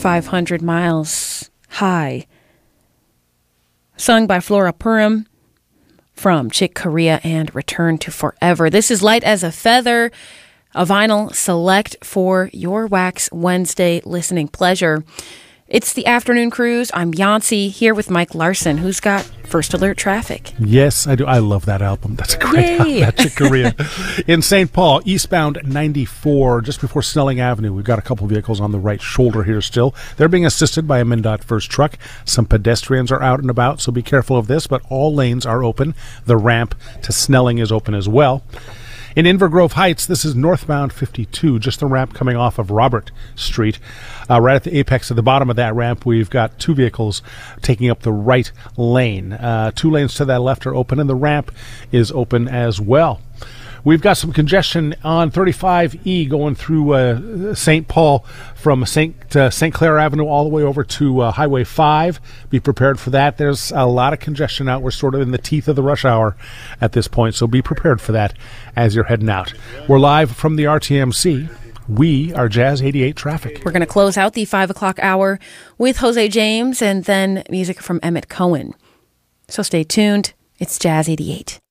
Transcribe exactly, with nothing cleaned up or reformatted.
five hundred miles high. Sung by Flora Purim from Chick Corea and Return to Forever. This is Light as a Feather, a vinyl select for your Wax Wednesday listening pleasure. It's the afternoon cruise. I'm Yancy here with Mike Larson, who's got First Alert Traffic. Yes, I do. I love that album. That's a great Yay. album. That's Chick Corea. In Saint Paul, eastbound ninety-four, just before Snelling Avenue, we've got a couple vehicles on the right shoulder here still. They're being assisted by a MnDOT first truck. Some pedestrians are out and about, so be careful of this, but all lanes are open. The ramp to Snelling is open as well. In Inver Grove Heights, this is northbound fifty-two, just the ramp coming off of Robert Street. Uh, right at the apex of the bottom of that ramp, we've got two vehicles taking up the right lane. Uh, two lanes to that left are open, and the ramp is open as well. We've got some congestion on thirty-five E going through uh, Saint Paul from Saint uh, Saint Clair Avenue all the way over to uh, Highway five. Be prepared for that. There's a lot of congestion out. We're sort of in the teeth of the rush hour at this point, so be prepared for that as you're heading out. We're live from the R T M C. We are Jazz eighty-eight Traffic. We're going to close out the five o'clock hour with Jose James and then music from Emmett Cohen. So stay tuned. It's Jazz eighty-eight.